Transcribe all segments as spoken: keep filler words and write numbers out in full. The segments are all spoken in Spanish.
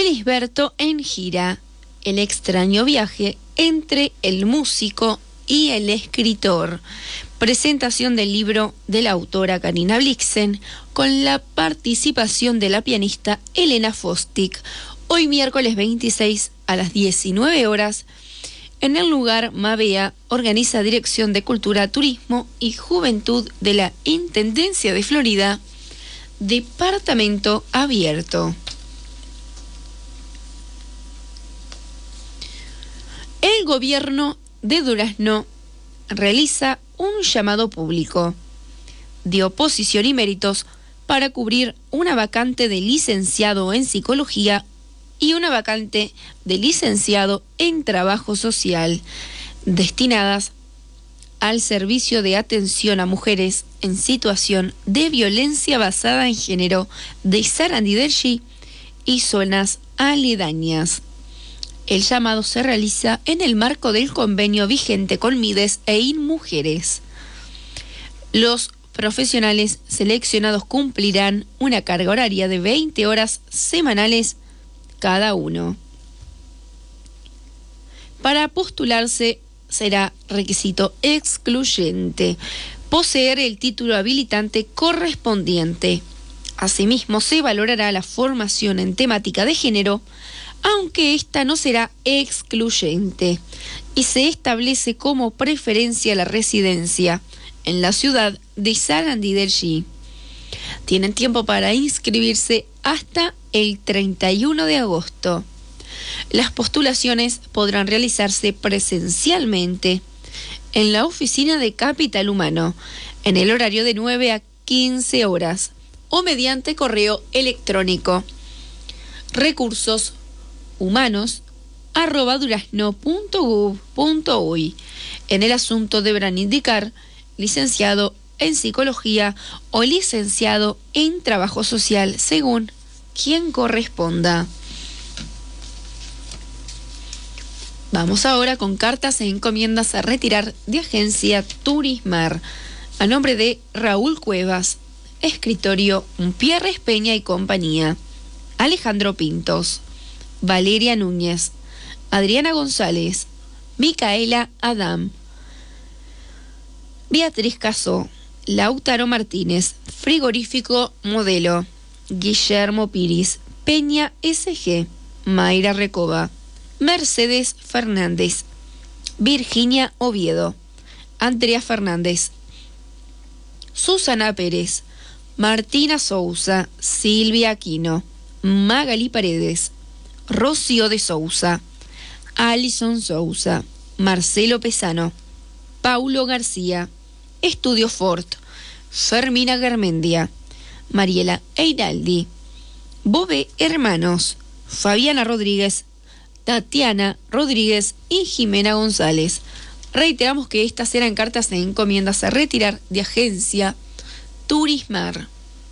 Felisberto en gira, el extraño viaje entre el músico y el escritor. Presentación del libro de la autora Carina Blixen con la participación de la pianista Elena Fostic. Hoy miércoles veintiséis a las diecinueve horas en el lugar Mabea, organiza Dirección de Cultura, Turismo y Juventud de la Intendencia de Florida, Departamento Abierto. El gobierno de Durazno realiza un llamado público de oposición y méritos para cubrir una vacante de licenciado en psicología y una vacante de licenciado en trabajo social destinadas al servicio de atención a mujeres en situación de violencia basada en género de Sarandí del Chi y zonas aledañas. El llamado se realiza en el marco del convenio vigente con Mides e InMujeres. Los profesionales seleccionados cumplirán una carga horaria de veinte horas semanales cada uno. Para postularse será requisito excluyente poseer el título habilitante correspondiente. Asimismo, se valorará la formación en temática de género, aunque esta no será excluyente, y se establece como preferencia la residencia en la ciudad de Sarandí del Chi. Tienen tiempo para inscribirse hasta el treinta y uno de agosto. Las postulaciones podrán realizarse presencialmente en la oficina de Capital Humano, en el horario de nueve a quince horas, o mediante correo electrónico recursos humanos arroba durazno punto gov punto uy. En el asunto deberán indicar licenciado en psicología o licenciado en trabajo social según quien corresponda. Vamos ahora con cartas e encomiendas a retirar de Agencia Turismar a nombre de Raúl Cuevas, escritorio Pierres Peña y compañía, Alejandro Pintos, Valeria Núñez, Adriana González, Micaela Adam, Beatriz Casó, Lautaro Martínez, Frigorífico Modelo, Guillermo Piris, Peña S G, Mayra Recoba, Mercedes Fernández, Virginia Oviedo, Andrea Fernández, Susana Pérez, Martina Sousa, Silvia Aquino, Magali Paredes, Rocío de Sousa, Alison Sousa, Marcelo Pesano, Paulo García, Estudio Ford, Fermina Garmendia, Mariela Einaldi, Bobé Hermanos, Fabiana Rodríguez, Tatiana Rodríguez y Jimena González. Reiteramos que estas eran cartas e encomiendas a retirar de Agencia Turismar.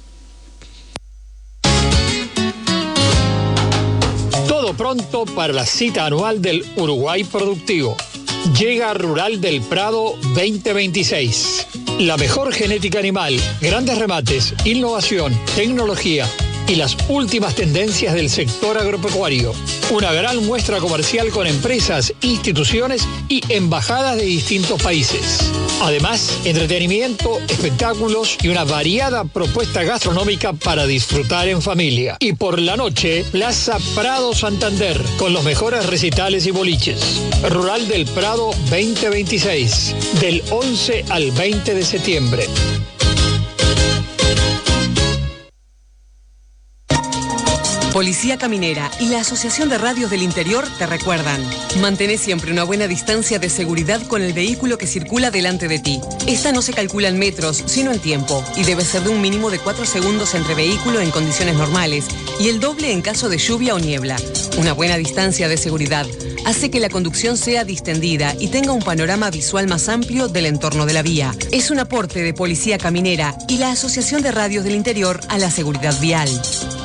Todo pronto para la cita anual del Uruguay Productivo. Llega Rural del Prado veinte veintiséis. La mejor genética animal, grandes remates, innovación, tecnología y las últimas tendencias del sector agropecuario. Una gran muestra comercial con empresas, instituciones y embajadas de distintos países. Además, entretenimiento, espectáculos y una variada propuesta gastronómica para disfrutar en familia. Y por la noche, Plaza Prado Santander, con los mejores recitales y boliches. Rural del Prado veinte veintiséis, del once al veinte de septiembre. Policía Caminera y la Asociación de Radios del Interior te recuerdan: mantén siempre una buena distancia de seguridad con el vehículo que circula delante de ti. Esta no se calcula en metros, sino en tiempo, y debe ser de un mínimo de cuatro segundos entre vehículo en condiciones normales y el doble en caso de lluvia o niebla. Una buena distancia de seguridad hace que la conducción sea distendida y tenga un panorama visual más amplio del entorno de la vía. Es un aporte de Policía Caminera y la Asociación de Radios del Interior a la seguridad vial.